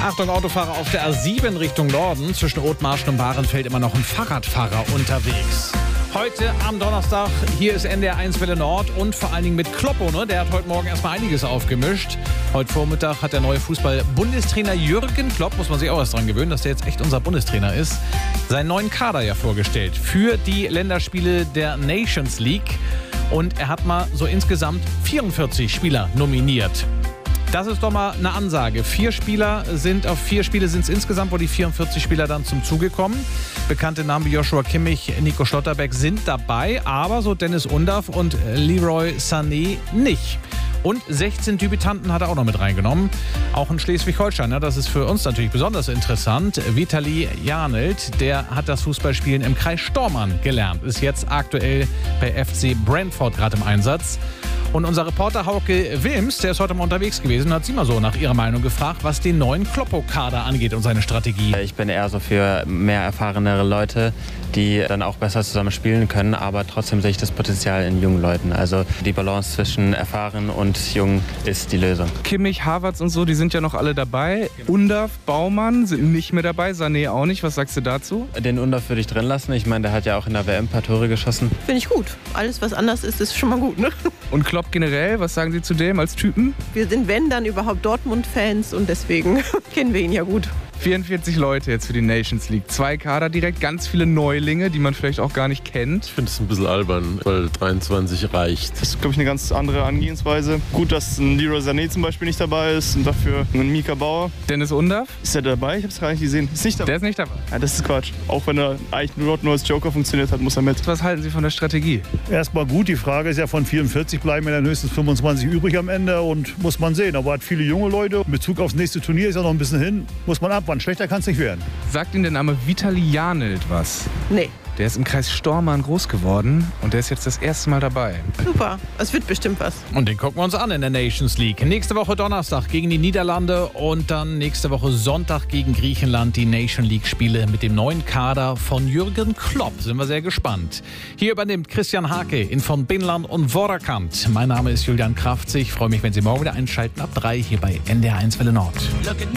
Achtung, Autofahrer auf der A7 Richtung Norden. Zwischen Othmarschen und Bahrenfeld immer noch ein Fahrradfahrer unterwegs. Heute am Donnerstag, hier ist NDR 1 Welle Nord und vor allen Dingen mit Kloppo, ne? Der hat heute Morgen erstmal einiges aufgemischt. Heute Vormittag hat der neue Fußball-Bundestrainer Jürgen Klopp, muss man sich auch erst dran gewöhnen, dass der jetzt echt unser Bundestrainer ist, seinen neuen Kader ja vorgestellt für die Länderspiele der Nations League. Und er hat mal so insgesamt 44 Spieler nominiert. Das ist doch mal eine Ansage. 4 Spiele sind es insgesamt, wo die 44 Spieler dann zum Zuge kommen. Bekannte Namen wie Joshua Kimmich, Nico Schlotterbeck sind dabei, aber so Dennis Undav und Leroy Sané nicht. Und 16 Debütanten hat er auch noch mit reingenommen. Auch in Schleswig-Holstein, ne? Das ist für uns natürlich besonders interessant. Vitali Janelt, der hat das Fußballspielen im Kreis Stormarn gelernt. Ist jetzt aktuell bei FC Brentford gerade im Einsatz. Und unser Reporter Hauke Wilms, der ist heute mal unterwegs gewesen und hat sie mal so nach ihrer Meinung gefragt, was den neuen Kloppo-Kader angeht und seine Strategie. Ich bin eher so für mehr erfahrenere Leute, die dann auch besser zusammen spielen können, aber trotzdem sehe ich das Potenzial in jungen Leuten. Also die Balance zwischen erfahren und jung ist die Lösung. Kimmich, Havertz und so, die sind ja noch alle dabei. Undav, Baumann sind nicht mehr dabei, Sané auch nicht. Was sagst du dazu? Den Undav würde ich drin lassen. Ich meine, der hat ja auch in der WM ein paar Tore geschossen. Finde ich gut. Alles, was anders ist, ist schon mal gut, ne? Und Klopp generell, was sagen Sie zu dem als Typen? Wir sind, wenn, dann überhaupt Dortmund-Fans und deswegen kennen wir ihn ja gut. 44 Leute jetzt für die Nations League. 2 Kader direkt, ganz viele Neulinge, die man vielleicht auch gar nicht kennt. Ich finde es ein bisschen albern, weil 23 reicht. Das ist, glaube ich, eine ganz andere Angehensweise. Gut, dass ein Leroy Sané zum Beispiel nicht dabei ist und dafür ein Mika Bauer. Dennis Undav? Ist er dabei? Ich habe es gar nicht gesehen. Ist nicht dabei. Der ist nicht dabei. Ja, das ist Quatsch. Auch wenn er eigentlich nur als Joker funktioniert hat, muss er mit. Was halten Sie von der Strategie? Erstmal gut, die Frage ist ja, von 44 bleiben ja dann höchstens 25 übrig am Ende und muss man sehen. Aber hat viele junge Leute. In Bezug aufs nächste Turnier ist ja noch ein bisschen hin. Muss man abwarten. Schlechter kann es nicht werden. Sagt Ihnen der Name Vitali Janelt was? Nee. Der ist im Kreis Stormarn groß geworden und der ist jetzt das erste Mal dabei. Super, es wird bestimmt was. Und den gucken wir uns an in der Nations League. Nächste Woche Donnerstag gegen die Niederlande und dann nächste Woche Sonntag gegen Griechenland die Nation League-Spiele mit dem neuen Kader von Jürgen Klopp. Sind wir sehr gespannt. Hier übernimmt Christian Hake in von Binland und Vorderkant. Mein Name ist Julian Kraftzig. Ich freue mich, wenn Sie morgen wieder einschalten ab 3 hier bei NDR 1 Welle Nord.